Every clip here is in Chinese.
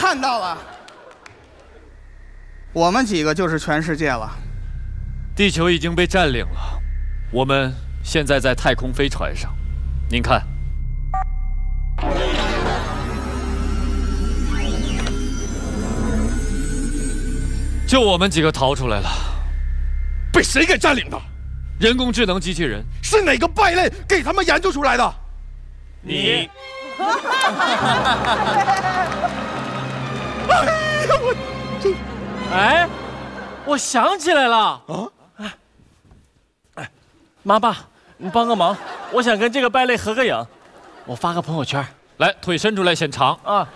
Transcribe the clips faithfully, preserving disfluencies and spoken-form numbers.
看到了，我们几个就是全世界了。 地球已经被占领了，我们现在在太空飞船上。您看，就我们几个逃出来了。 被谁给占领的？ 人工智能机器人。 是哪个败类给他们研究出来的？ 你。 哎呀，我这…… 哎，我想起来了啊！ 哎，哎，妈爸，你帮个忙，我想跟这个败类合个影，我发个朋友圈。 来，腿伸出来显长啊！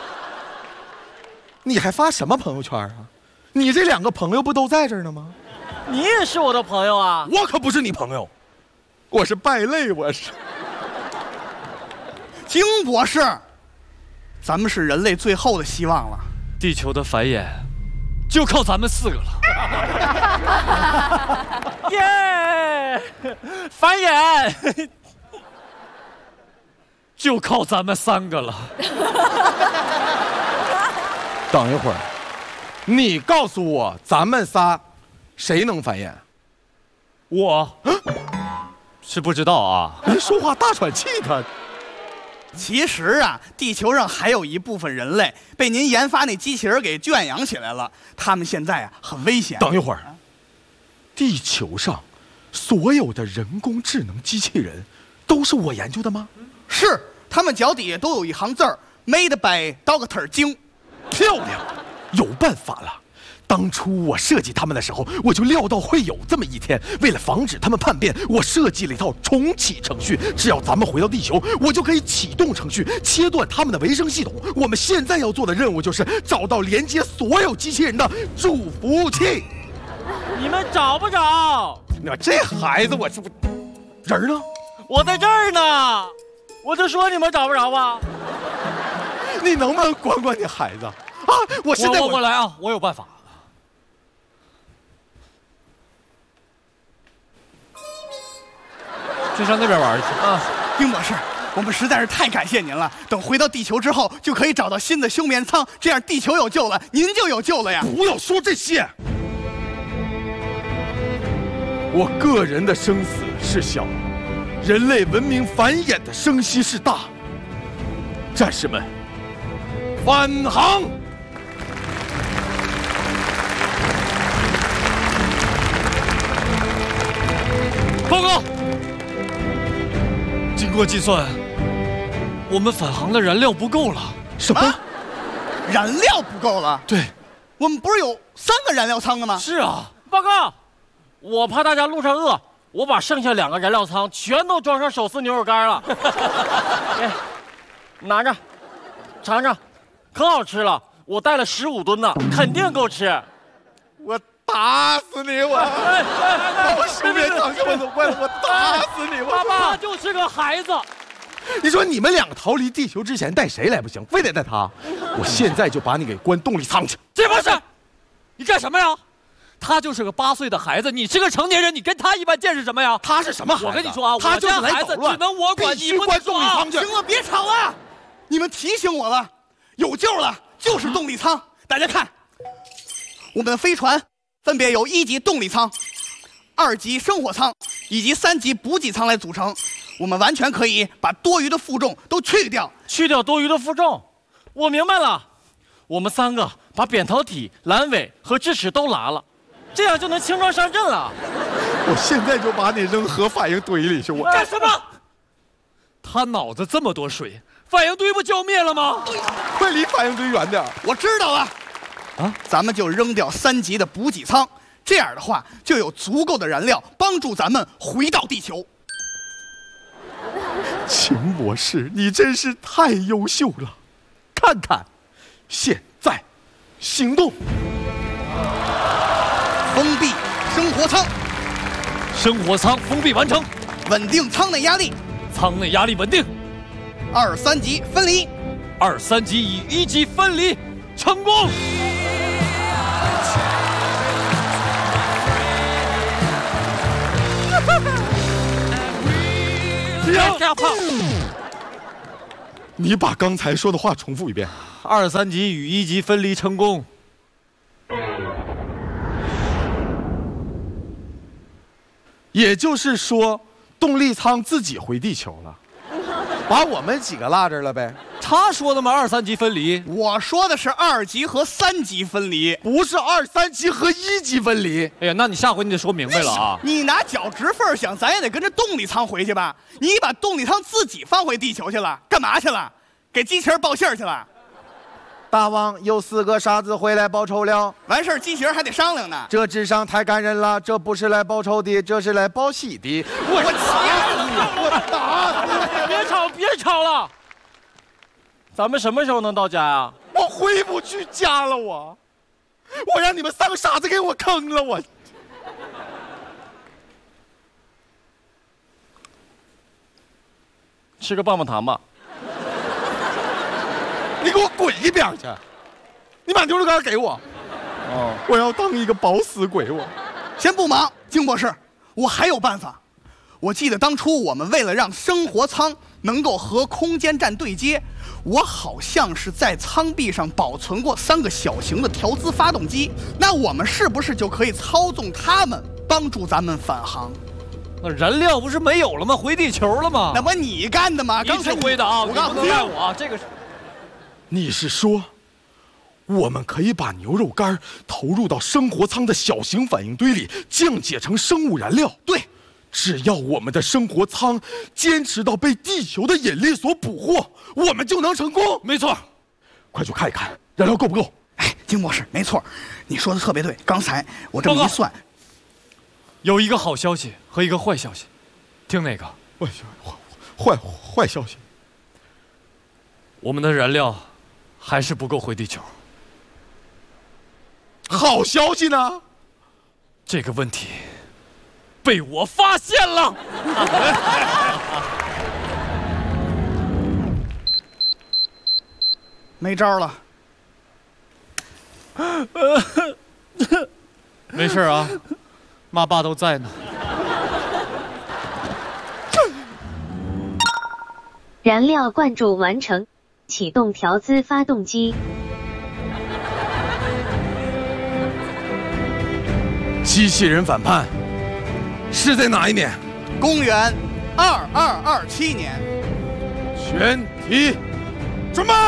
你还发什么朋友圈啊？你这两个朋友不都在这儿呢吗？ 你也是我的朋友啊！ 我可不是你朋友，我是败类，我是。 金博士，咱们是人类最后的希望了。 地球的繁衍就靠咱们四个了。 耶！繁衍就靠咱们三个了。 等一会儿，你告诉我，咱们仨谁能繁衍？ 我是不知道啊。 人说话大喘气，他。 其实啊，地球上还有一部分人类被您研发那机器人给圈养起来了，他们现在啊很危险。 等一会儿，地球上所有的人工智能机器人都是我研究的吗？ 是，他们脚底下都有一行字儿 ，Made by Doctor 精。 漂亮，有办法了。当初我设计他们的时候，我就料到会有这么一天。为了防止他们叛变，我设计了一套重启程序。只要咱们回到地球，我就可以启动程序，切断他们的维生系统。我们现在要做的任务就是找到连接所有机器人的主服务器。 你们找不着？ 那这孩子，我这不人呢？ 我在这儿呢。我就说你们找不着吧。 你能不能管管你孩子啊？我现在我我, 我来啊，我有办法。去上那边玩去啊！ 丁博士，我们实在是太感谢您了。等回到地球之后，就可以找到新的休眠舱，这样地球有救了，您就有救了呀！ 不要说这些。我个人的生死是小，人类文明繁衍的生息是大。战士们，返航！ 报告。经过计算，我们返航的燃料不够了。 什么？ 燃料不够了？ 对， 我们不是有三个燃料舱的吗？ 是啊。 报告，我怕大家路上饿，我把剩下两个燃料舱全都装上手撕牛肉干了。哎，拿着，尝尝，可好吃了。我带了十五吨呢，肯定够吃。 我打死你！我把我休眠舱给我弄坏了，我打死你！我爸爸就是个孩子。 你说你们两个逃离地球之前带谁来不行，非得带他？我现在就把你给关动力舱去。 这不是，你干什么呀？他就是个八岁的孩子，你是个成年人，你跟他一般见识什么呀？ 他是什么孩子？ 我跟你说啊， 他就是来孩子捣乱， 只能我管， 必须关动力舱去。 行了，别吵了，你们提醒我了，有救了，就是动力舱。大家看，我们的飞船分别由一级动力舱、二级生火舱以及三级补给舱来组成。我们完全可以把多余的负重都去掉， 去掉多余的负重。我明白了，我们三个把扁桃体、阑尾和智齿都拉了，这样就能轻装上阵了。 我现在就把你扔核反应堆里去！我干什么？他脑子这么多水，反应堆不浇灭了吗？ 快离反应堆远点！ 我知道了，啊，咱们就扔掉三级的补给舱，这样的话就有足够的燃料帮助咱们回到地球。 秦博士，你真是太优秀了！看看，现在行动！ 封闭生活舱， 生活舱封闭完成， 稳定舱内压力， 舱内压力稳定， 二三级分离， 二三级与一级分离成功。 不要怕。 你把刚才说的话重复一遍。 二三级与一级分离成功。 也就是说，动力舱自己回地球了，把我们几个落这儿了呗？ 他说的吗？二三级分离。 我说的是二级和三级分离， 不是二三级和一级分离。 哎呀，那你下回你得说明白了啊！ 你拿脚趾缝想，咱也得跟着动力舱回去吧？你把动力舱自己放回地球去了，干嘛去了？给机器人报信儿去了？ 大王有四个傻子回来报仇了， 完事儿机器人还得商量呢。 这智商太感人了，这不是来报仇的，这是来报喜的。我我打你，我打你！ 别吵，别吵了。咱们什么时候能到家呀？ 我回不去家了，我，我让你们三个傻子给我坑了，我。 吃个棒棒糖吧。 你给我滚一边去！你把牛肉干给我。 哦， 我要当一个饱死鬼，我。 先不忙，金博士，我还有办法。我记得当初我们为了让生活舱能够和空间站对接，我好像是在舱壁上保存过三个小型的调姿发动机。那我们是不是就可以操纵它们，帮助咱们返航？ 那燃料不是没有了吗？回地球了吗？ 那不你干的吗？ 你刚才指挥的啊！ 我告诉你， 不能赖我啊！这个是。 你是说，我们可以把牛肉干投入到生活舱的小型反应堆里，降解成生物燃料？ 对， 只要我们的生活舱坚持到被地球的引力所捕获，我们就能成功。 没错， 快去看一看燃料够不够。 哎，金博士，没错，你说的特别对。刚才我这么一算， 有一个好消息和一个坏消息，听哪个？ 坏坏坏坏消息， 我们的燃料还是不够回地球。 好消息呢？ 这个问题被我发现了。 没招了。 没事啊，妈爸都在呢。 燃料灌注完成，启动调姿发动机。 机器人反叛是在哪一年？ 公元二二二七年。 全体准备，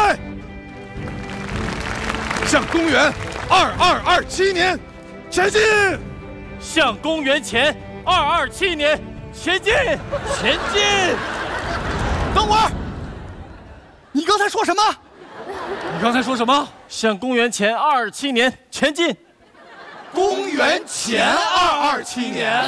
向公元二二二七年前进。 向公元前二二七年前进，前进。 等会儿，你刚才说什么？ 你刚才说什么？ 向公元前二二七年前进。 公元前二二七年。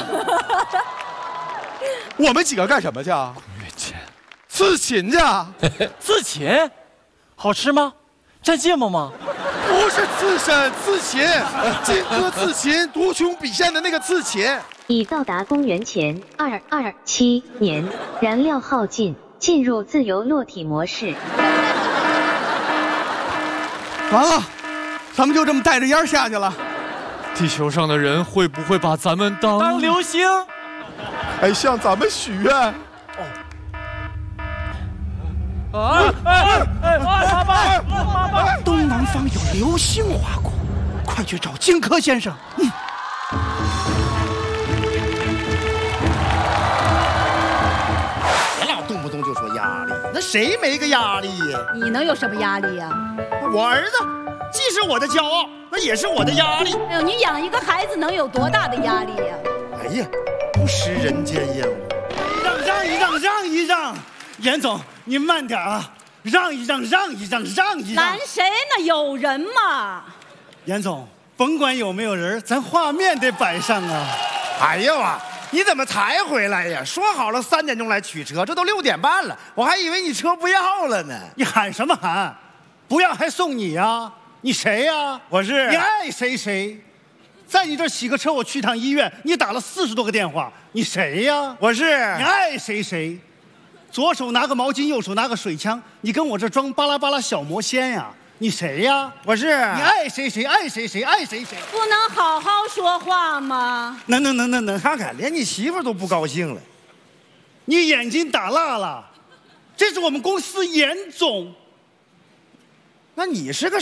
我们几个干什么去啊？ 公元前。 刺秦去啊？ 刺秦，好吃吗？蘸芥末吗？ 不是刺身，刺秦，荆轲刺秦，独雄笔仙的那个刺秦。 已到达公元前二二七年，燃料耗尽，进入自由落体模式。 完了，咱们就这么带着烟下去了。 地球上的人会不会把咱们当当流星？ 还向咱们许愿？ 啊！哎哎哎！爸爸，爸爸！ 东南方有流星划过，快去找荆轲先生。嗯。 别老动不动就说压力，那谁没个压力呀？ 你能有什么压力呀？ 我儿子既是我的骄傲，那也是我的压力。 哎呦，你养一个孩子能有多大的压力呀？ 哎呀，不食人间烟火。 让让一让，让一让，严总，您慢点啊！让一让，让一让，让一让。 拦谁呢？有人吗？ 严总，甭管有没有人，咱画面得摆上啊！ 哎呦啊，你怎么才回来呀？说好了三点钟来取车，这都六点半了，我还以为你车不要了呢。 你喊什么喊？不要还送你呀？你谁呀？ 我是你爱谁谁。在你这儿洗个车，我去趟医院，你打了四十多个电话，你谁呀？ 我是你爱谁谁。左手拿个毛巾，右手拿个水枪，你跟我这装巴拉巴拉小魔仙呀？你谁呀？ 我是你爱谁谁爱谁谁爱谁谁。 不能好好说话吗？ 能能能能能， 看看连你媳妇都不高兴了。 你眼睛打蜡了，这是我们公司严总。 那你是个